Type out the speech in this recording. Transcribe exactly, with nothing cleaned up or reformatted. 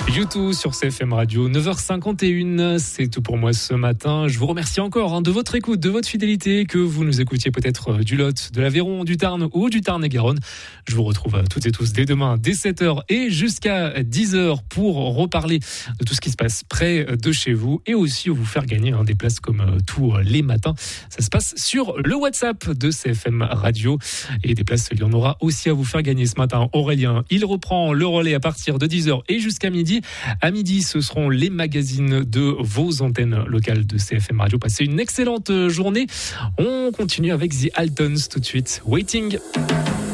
YouTube sur C F M Radio, neuf heures cinquante et une, c'est tout pour moi ce matin. Je vous remercie encore hein, de votre écoute, de votre fidélité, que vous nous écoutiez peut-être du Lot, de l'Aveyron, du Tarn ou du Tarn-et-Garonne. Je vous retrouve toutes et tous dès demain, dès sept heures et jusqu'à dix heures pour reparler de tout ce qui se passe près de chez vous et aussi vous faire gagner hein, des places comme tous les matins. Ça se passe sur le WhatsApp de C F M Radio et des places, il y en aura aussi à vous faire gagner ce matin. Aurélien, il reprend le relais à partir de dix heures et jusqu'à midi. À midi, ce seront les magazines de vos antennes locales de C F M Radio. Passez une excellente journée. On continue avec The Altons tout de suite. Waiting.